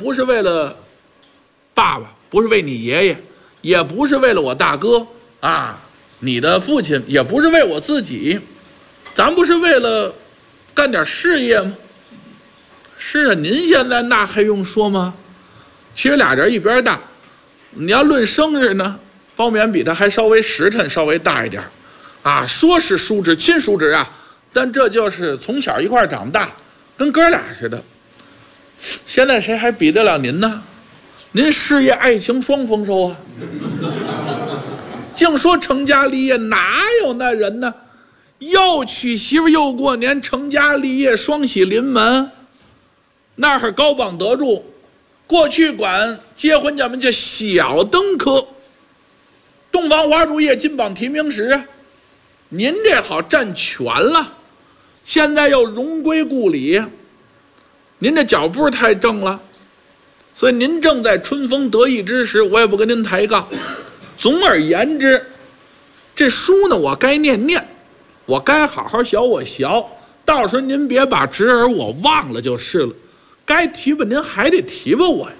不是为了爸爸，不是为你爷爷，也不是为了我大哥啊，你的父亲，也不是为我自己，咱不是为了干点事业吗？是啊，您现在那还用说吗？其实俩人一边大，你要论生日呢，包勉比他还稍微时辰稍微大一点啊，说是叔侄亲叔侄啊，但这就是从小一块长大，跟哥俩似的。现在谁还比得了您呢？您事业爱情双丰收啊！净说成家立业，哪有那人呢？又娶媳妇又过年，成家立业，双喜临门，那儿高榜得住。过去管结婚咱们叫小登科，洞房花烛夜，金榜题名时啊。您这好占全了，现在又荣归故里，您这脚步太正了，所以您正在春风得意之时，我也不跟您抬杠。总而言之，这书呢，我该念念，我该好好学我学，到时候您别把侄儿我忘了就是了，该提拔您还得提拔我呀。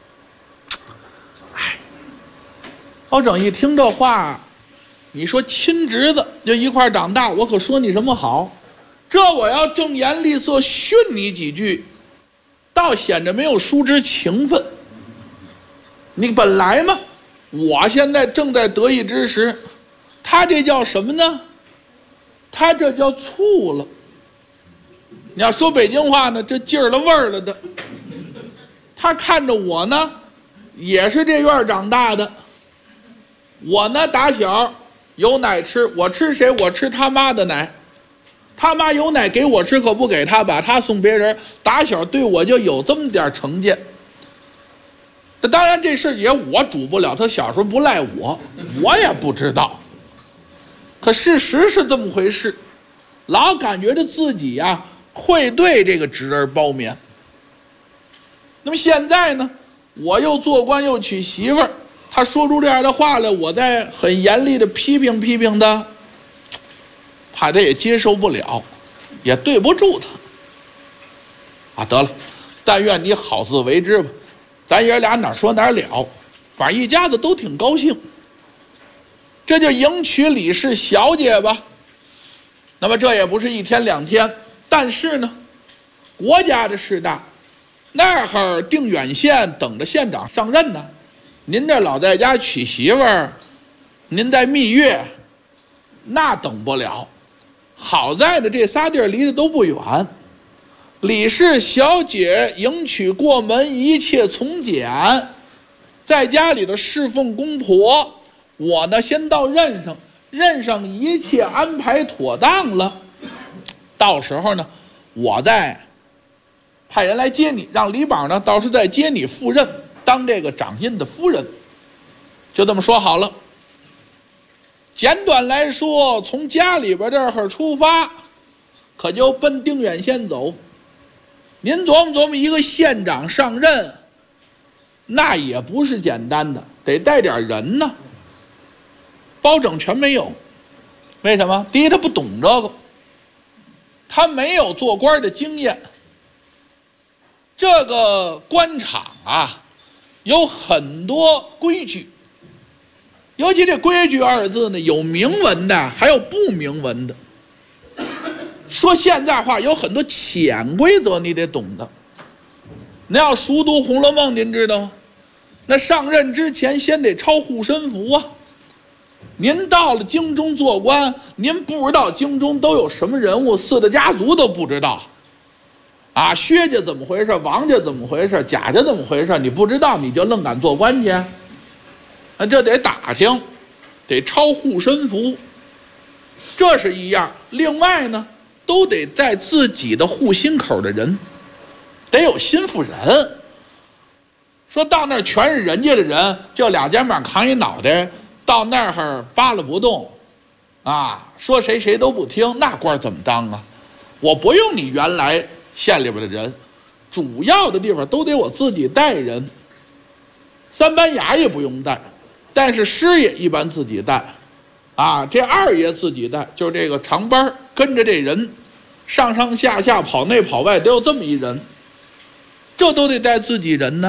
哎，包拯一听这话，你说亲侄子就一块长大，我可说你什么好？这我要正言厉色训你几句，倒显着没有叔侄情分。你本来嘛，我现在正在得意之时，他这叫什么呢？他这叫醋了。你要说北京话呢，这劲儿了味儿了的。他看着我呢，也是这院长大的。我呢，打小有奶吃，我吃谁？我吃他妈的奶。他妈有奶给我吃，可不给他，把他送别人。打小对我就有这么点成见。当然这事也我主不了，他小时候不赖我，我也不知道。可事实是这么回事，老感觉着自己呀愧对这个侄儿包勉。那么现在呢，我又做官又娶媳妇儿，他说出这样的话来，我再很严厉的批评批评他，怕他也接受不了，也对不住他。啊，得了，但愿你好自为之吧。咱爷俩哪说哪了，反正一家子都挺高兴。这就迎娶李氏小姐吧。那么这也不是一天两天，但是呢，国家的事大，那儿定远县等着县长上任呢。您这老在家娶媳妇儿，您在蜜月，那等不了。好在的这仨地儿离得都不远。李氏小姐迎娶过门，一切从简，在家里的侍奉公婆，我呢先到任上一切安排妥当了，到时候呢，我再派人来接你，让李宝呢到时候再接你赴任，当这个掌印的夫人，就这么说好了。简短来说，从家里边这儿出发，可就奔定远县走。您琢磨琢磨，一个县长上任，那也不是简单的，得带点人呢。包拯全没有，为什么？第一，他不懂这个，他没有做官的经验。这个官场啊，有很多规矩，尤其这规矩二字呢，有明文的，还有不明文的。说现在话，有很多潜规则你得懂的。您要熟读《红楼梦》，您知道吗？那上任之前先得抄护身符啊。您到了京中做官，您不知道京中都有什么人物，四大家族都不知道啊，薛家怎么回事，王家怎么回事，贾家怎么回事，你不知道你就愣敢做官去，那这得打听，得抄护身符，这是一样。另外呢，都得在自己的户心口的人，得有心腹人。说到那儿全是人家的人，就俩肩膀扛一脑袋，到那儿扒拉不动啊，说谁谁都不听，那官怎么当啊？我不用你原来县里边的人，主要的地方都得我自己带人。三班衙也不用带，但是师爷一般自己带啊，这二爷自己带，就是这个长班跟着这人上上下下跑内跑外，得有这么一人，这都得带自己人呢。